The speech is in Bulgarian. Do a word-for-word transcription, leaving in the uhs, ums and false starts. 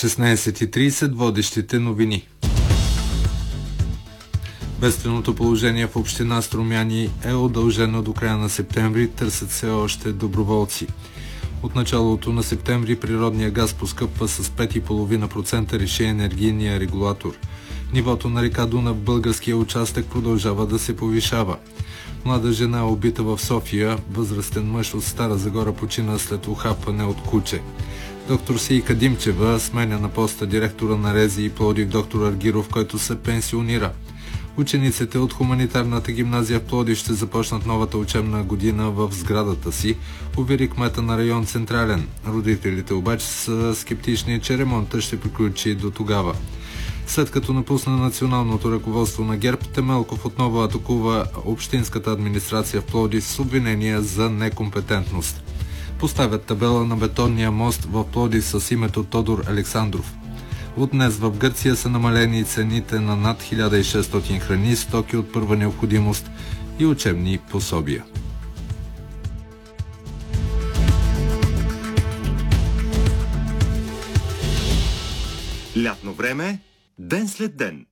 шестнайсет и трийсет водещите новини. Бедственото положение в община Струмяни е удължено до края на септември, търсят се още доброволци. От началото на септември природния газ поскъпва с пет цяло и пет десета процента, реши енергийния регулатор. Нивото на река Дунав в българския участък продължава да се повишава. Млада жена е убита в София, възрастен мъж от Стара Загора почина след ухапване от куче. Доктор Сейка Димчева сменя на поста директора на РЕЗИ и Пловдив доктор Аргиров, който се пенсионира. Учениците от хуманитарната гимназия в Пловдив ще започнат новата учебна година в сградата си, увери кмета на район Централен. Родителите обаче са скептични, че ремонтът ще приключи до тогава. След като напусна националното ръководство на ГЕРБ, Темелков отново атакува общинската администрация в Пловдив с обвинения за некомпетентност. Поставят табела на бетонния мост в Пловдив с името Тодор Александров. От днес в Гърция са намалени цените на над хиляда и шестстотин храни, стоки от първа необходимост и учебни пособия. Лятно време, ден след ден.